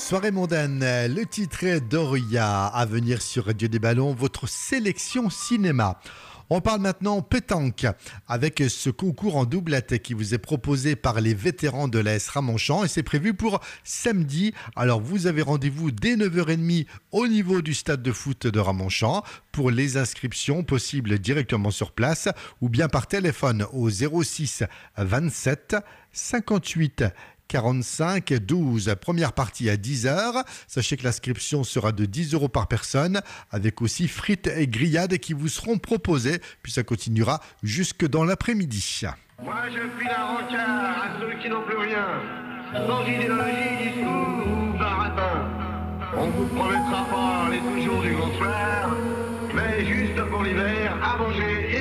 Soirée mondaine, le titre est Doria, à venir sur Radio des Ballons, votre sélection cinéma. On parle maintenant pétanque avec ce concours en doublette qui vous est proposé par les vétérans de l'AS Ramonchamp et c'est prévu pour samedi. Alors vous avez rendez-vous dès 9h30 au niveau du stade de foot de Ramonchamp pour les inscriptions possibles directement sur place ou bien par téléphone au 06 27 58 45 12. Première partie à 10h. Sachez que l'inscription sera de 10 € par personne avec aussi frites et grillades qui vous seront proposées. Puis ça continuera jusque dans l'après-midi. Moi je file un rencard à ceux qui n'ont plus rien. Sans idéologie, discours ou baratin. On vous promettra pas les toujours du bonsoir, mais juste pour l'hiver, à manger et